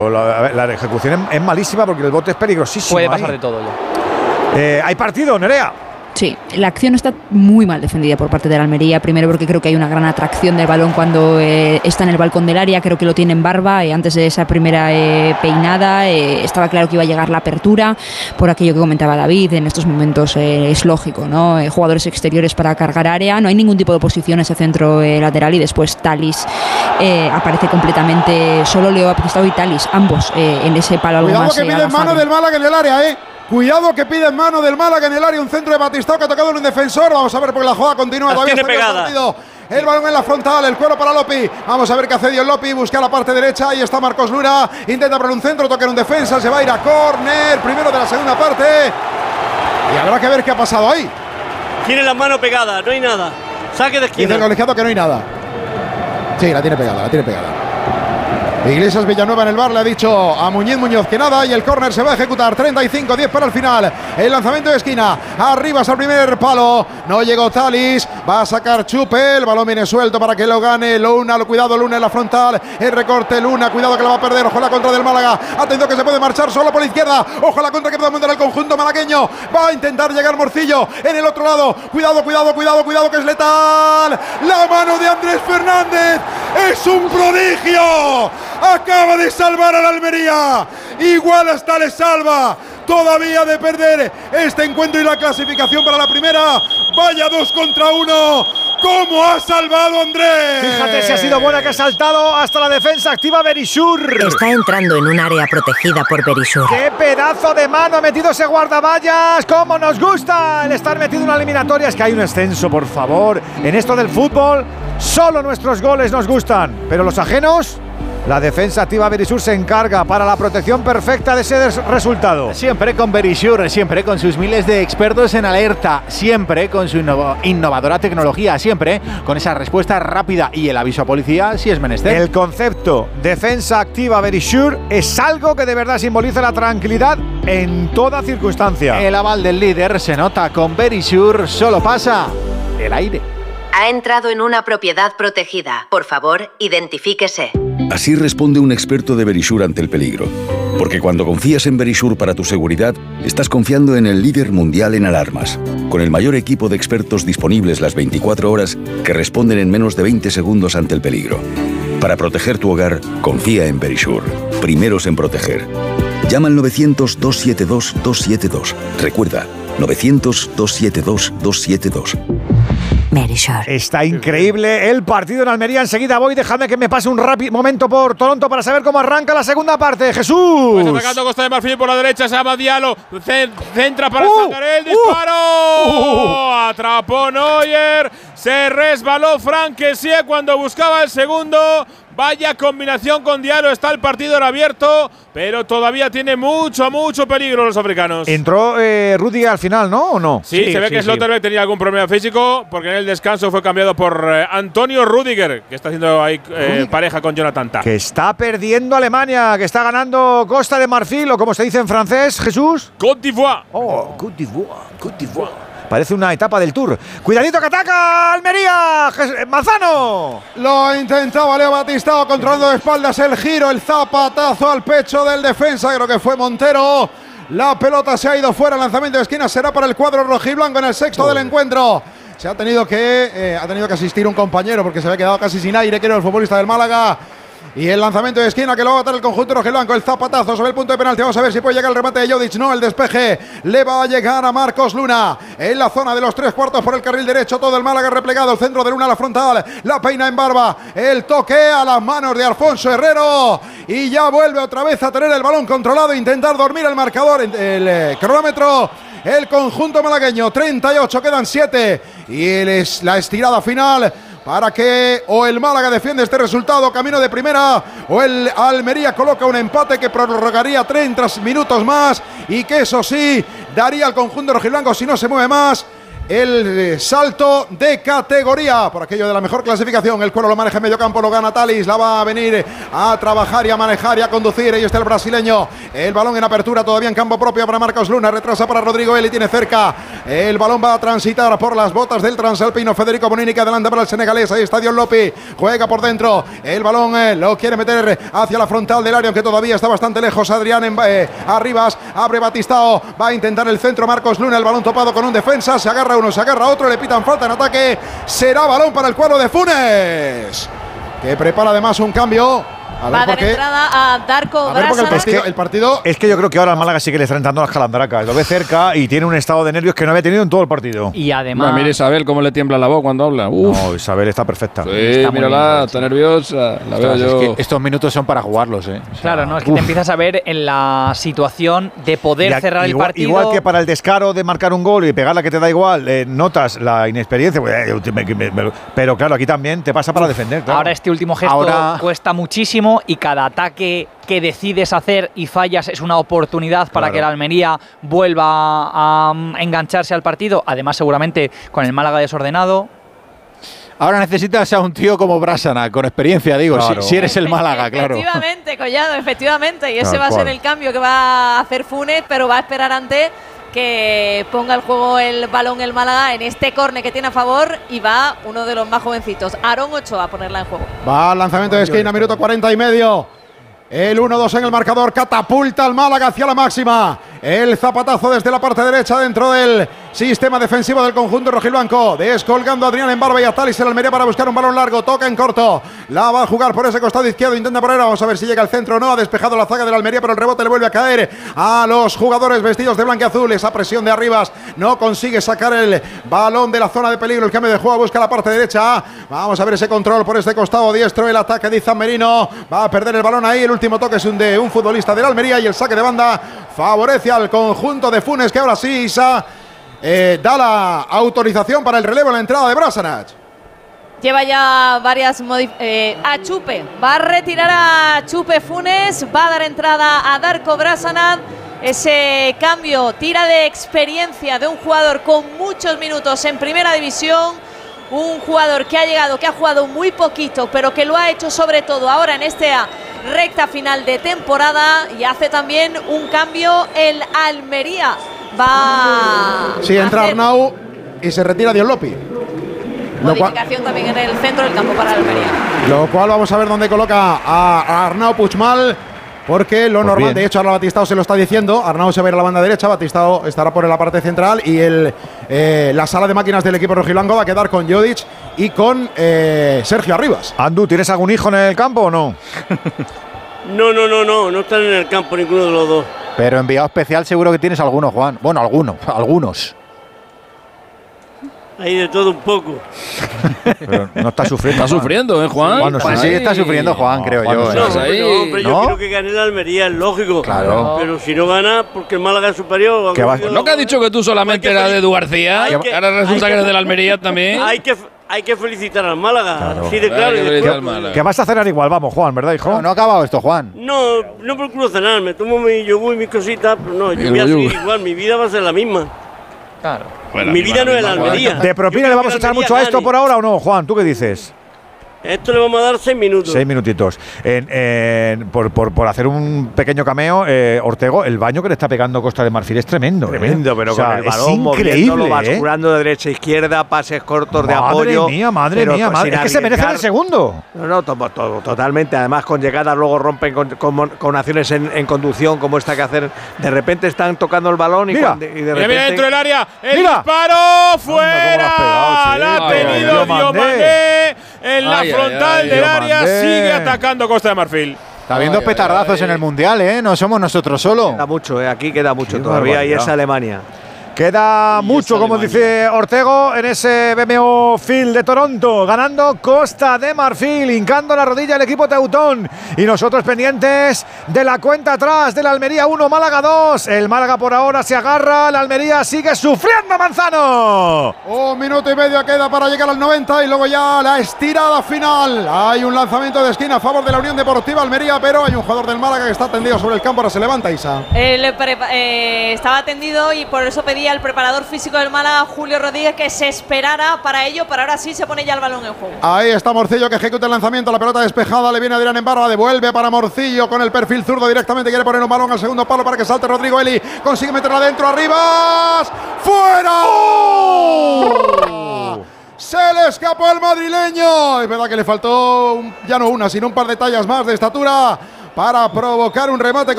La ejecución es malísima porque el bote es peligrosísimo. Puede pasar de todo ya. Hay partido, Nerea. Sí, la acción está muy mal defendida por parte de la Almería. Primero porque creo que hay una gran atracción del balón cuando está en el balcón del área. Creo que lo tiene en Barba. Antes de esa primera peinada estaba claro que iba a llegar la apertura. Por aquello que comentaba David, en estos momentos es lógico, ¿no? Jugadores exteriores para cargar área. No hay ningún tipo de oposición a ese centro lateral. Y después Thalys aparece completamente solo. Leo Pistao y Thalys, ambos en ese palo algo Cuidado más. Que pide mano del Málaga en el área, Cuidado que pide en mano del Málaga en el área, un centro de Batistao que ha tocado en un defensor. Vamos a ver porque la jugada continúa. Todavía tiene pegada. El balón en la frontal, el cuero para Lopi. Vamos a ver qué hace Dion Lopi. Busca la parte derecha. Ahí está Marcos Luna. Intenta poner un centro, toca en un defensa. Se va a ir a córner. Primero de la segunda parte. Y habrá que ver qué ha pasado ahí. Tiene la mano pegada, no hay nada. Saque de esquina. Dice el colegiado que no hay nada. Sí, la tiene pegada, Iglesias Villanueva en el bar le ha dicho a Muñoz que nada y el córner se va a ejecutar. 35-10 para el final. El lanzamiento de esquina. Arriba al primer palo. No llegó Thalys. Va a sacar Chupe. El balón viene suelto para que lo gane Luna. Cuidado Luna en la frontal. El recorte Luna. Cuidado que la va a perder. Ojo la contra del Málaga. Atención que se puede marchar solo por la izquierda. Ojo la contra que puede mandar el conjunto malagueño. Va a intentar llegar Morcillo en el otro lado. Cuidado que es letal. La mano de Andrés Fernández. Es un prodigio. Acaba de salvar a la Almería. Igual hasta le salva todavía de perder este encuentro y la clasificación para la primera. Vaya 2 contra 1. ¿Cómo ha salvado Andrés? Fíjate si ha sido buena que ha saltado hasta la defensa activa Berisur. Está entrando en un área protegida por Berisur. ¡Qué pedazo de mano ha metido ese guardaballas! ¡Cómo nos gusta el estar metido en una eliminatoria! Es que hay un ascenso, por favor. En esto del fútbol, solo nuestros goles nos gustan. Pero los ajenos... La defensa activa Berisur se encarga para la protección perfecta de ese resultado. Siempre con Berisur, siempre con sus miles de expertos en alerta, siempre con su innovadora tecnología, siempre con esa respuesta rápida y el aviso a policía si es menester. El concepto defensa activa Berisur es algo que de verdad simboliza la tranquilidad en toda circunstancia. El aval del líder se nota con Berisur, solo pasa el aire. Ha entrado en una propiedad protegida. Por favor, identifíquese. Así responde un experto de Berisur ante el peligro. Porque cuando confías en Berisur para tu seguridad, estás confiando en el líder mundial en alarmas. Con el mayor equipo de expertos disponibles las 24 horas que responden en menos de 20 segundos ante el peligro. Para proteger tu hogar, confía en Berisur. Primeros en proteger. Llama al 900-272-272. Recuerda, 900-272-272. Berisur. Está increíble el partido en Almería. Enseguida voy, dejadme que me pase un rápido momento por Toronto para saber cómo arranca la segunda parte. ¡Jesús! Pues atacando Costa de Marfil por la derecha, se llama Diallo, centra para sacar el disparo. Atrapó Neuer, se resbaló Franck Kessie cuando buscaba el segundo. Vaya combinación con Diallo, está el partido en abierto, pero todavía tiene mucho peligro los africanos. Entró Rudiger al final, ¿no? ¿O no? Sí, se ve que Slotterbeck tenía algún problema físico, porque en el descanso fue cambiado por Antonio Rudiger, que está haciendo ahí pareja con Jonathan Tah. Que está perdiendo Alemania, que está ganando Costa de Marfil, o como se dice en francés, Jesús. Côte d'Ivoire. Oh, Côte d'Ivoire. Parece una etapa del Tour. ¡Cuidadito que ataca Almería! ¡Manzano! Lo intentaba Leo Batistao, controlando de espaldas el giro, el zapatazo al pecho del defensa, creo que fue Montero. La pelota se ha ido fuera, el lanzamiento de esquina será para el cuadro rojiblanco en el sexto del encuentro. Se ha tenido que asistir un compañero porque se había quedado casi sin aire, que era el futbolista del Málaga. Y el lanzamiento de esquina que lo va a dar el conjunto rojiblanco, el zapatazo sobre el punto de penalti. Vamos a ver si puede llegar el remate de Jodic. No, el despeje le va a llegar a Marcos Luna en la zona de los 3/4 por el carril derecho. Todo el Málaga replegado, el centro de Luna a la frontal, la peina en Barba, el toque a las manos de Alfonso Herrero y ya vuelve otra vez a tener el balón controlado, intentar dormir el marcador, el cronómetro. El conjunto malagueño, 38, quedan 7 y la estirada final para que o el Málaga defiende este resultado camino de primera o el Almería coloca un empate que prorrogaría 30 minutos más y que eso sí daría al conjunto rojiblanco, si no se mueve más, el salto de categoría por aquello de la mejor clasificación. El Cuero lo maneja en medio campo, lo gana Talis, la va a venir a trabajar y a manejar y a conducir. Ahí está el brasileño, el balón en apertura todavía en campo propio para Marcos Luna, retrasa para Rodrigo Eli, tiene cerca, el balón va a transitar por las botas del transalpino Federico Bonini, que adelanta para el senegalés. Ahí está Dion Lopi, juega por dentro, el balón lo quiere meter hacia la frontal del área, aunque todavía está bastante lejos. Adrián Arribas, abre Batistao, va a intentar el centro Marcos Luna, el balón topado con un defensa, se agarra uno, se agarra otro, le pitan falta en ataque, será balón para el cuadro de Funes, que prepara además un cambio. Va a dar entrada a Darko Brasana. El partido. Es que yo creo que ahora al Málaga sí que le está entrando las calandracas. Lo ve cerca y tiene un estado de nervios que no había tenido en todo el partido. Y además. Mira Isabel cómo le tiembla la voz cuando habla. No, Isabel está perfecta. Sí, está mírala, está nerviosa. La veo yo. Es que estos minutos son para jugarlos, ¿eh? O sea, claro, no, es que te empiezas a ver en la situación de poder cerrar el partido. Igual que para el descaro de marcar un gol y pegarla que te da igual, notas la inexperiencia. Pero claro, aquí también te pasa para defender. Claro. Ahora este último gesto cuesta muchísimo y cada ataque que decides hacer y fallas es una oportunidad para que el Almería vuelva a engancharse al partido. Además, seguramente con el Málaga desordenado. Ahora necesitas a un tío como Brasana, con experiencia, digo, claro. si eres el Málaga, claro. Efectivamente, Collado, efectivamente. Y ese va a ser el cambio que va a hacer Funes, pero va a esperar antes que ponga el juego el balón el Málaga en este córner que tiene a favor, y va uno de los más jovencitos, Aarón Ochoa, a ponerla en juego. Va al lanzamiento de esquina, minuto 40 y medio. El 1-2 en el marcador, catapulta al Málaga hacia la máxima. El zapatazo desde la parte derecha dentro del sistema defensivo del conjunto rojiblanco. Descolgando a Adrián en barba y a Talis el Almería para buscar un balón largo. Toca en corto. La va a jugar por ese costado izquierdo. Intenta poner. Vamos a ver si llega al centro o no. Ha despejado la zaga del Almería, pero el rebote le vuelve a caer a los jugadores vestidos de blanquiazul. Esa presión de Arribas no consigue sacar el balón de la zona de peligro. El cambio de juego busca la parte derecha. Vamos a ver ese control por este costado diestro. El ataque de Izan Merino. Va a perder el balón ahí. El último toque es de un futbolista del Almería y el saque de banda favorece al conjunto de Funes, que ahora sí, Isa, da la autorización para el relevo en la entrada de Brasanac. Lleva ya varias a Chupe, va a retirar a Chupe Funes, va a dar entrada a Darko Brasanac. Ese cambio tira de experiencia de un jugador con muchos minutos en primera división, un jugador que ha llegado, que ha jugado muy poquito, pero que lo ha hecho sobre todo ahora en esta recta final de temporada, y hace también un cambio el Almería. Va. Sí, entra Arnau y se retira Dion Lopi. Modificación también en el centro del campo para Almería. Lo cual vamos a ver dónde coloca a Arnau Puigmal, porque lo normal, de hecho ahora Batistao se lo está diciendo, Arnau se va a ir a la banda derecha, Batistao estará por la parte central y la sala de máquinas del equipo rojiblanco va a quedar con Jodic y con Sergio Arribas. Andu, ¿tienes algún hijo en el campo o no? No están en el campo ninguno de los dos. Pero enviado especial seguro que tienes algunos, Juan. Bueno, algunos. Hay de todo un poco. Pero no está sufriendo. Está sufriendo, Juan? Bueno, sí está sufriendo Juan, creo yo. Hombre, yo quiero que gane la Almería, es lógico. Claro. Pero si no gana, porque el Málaga es superior. ¿No que has dicho que tú solamente eras de Edu García? Ahora resulta que eres de la Almería también. Hay que felicitar al Málaga. Claro. Sí, de claro. Que vas a cenar igual, vamos, Juan, ¿verdad, hijo? No ha acabado esto, Juan. No procuro cenar, me tomo mi yogur y mis cositas, pero no, yo voy a seguir igual, mi vida va a ser la misma. Claro. Bueno, mi vida no es la Almería. ¿De propina le vamos a echar mucho a esto por ahora o no, Juan? ¿Tú qué dices? Esto le vamos a dar 6 minutos. 6 minutitos. Por hacer un pequeño cameo, Ortego, el baño que le está pegando Costa de Marfil es tremendo. Tremendo, pero con el balón moviéndolo, basculando de derecha a izquera, pases cortos de apoyo. Madre mía. Es que se merece el segundo. No, totalmente. Además, con llegadas luego rompen con acciones en conducción como esta que hacen. De repente están tocando el balón y de repente. Mira dentro del área. ¡El disparo! ¡Fuera! ¡La ha tenido Diomandé! En la frontal del área sigue atacando Costa de Marfil. Está habiendo petardazos en el Mundial, ¿eh? No somos nosotros solo. Queda mucho, aquí queda mucho todavía y es Alemania. Queda mucho, como dice Ortego, en ese BMO Field de Toronto, ganando Costa de Marfil, hincando la rodilla el equipo teutón. Y nosotros pendientes de la cuenta atrás del Almería 1, Málaga 2. El Málaga por ahora se agarra, la Almería sigue sufriendo, Manzano. 1 minuto y medio queda para llegar al 90 y luego ya la estirada final. Hay un lanzamiento de esquina a favor de la Unión Deportiva Almería, pero hay un jugador del Málaga que está tendido sobre el campo, ahora se levanta, Isa. Estaba tendido y por eso pedía decía el preparador físico del Málaga, Julio Rodríguez, que se esperara para ello, pero ahora sí se pone ya el balón en juego. Ahí está Morcillo que ejecuta el lanzamiento, la pelota despejada, le viene Adrián en barra, devuelve para Morcillo con el perfil zurdo directamente, quiere poner un balón al segundo palo para que salte Rodrigo Eli, consigue meterla adentro, arriba, ¡fuera! Se le escapó al madrileño. Es verdad que le faltó ya no una, sino un par de tallas más de estatura para provocar un remate.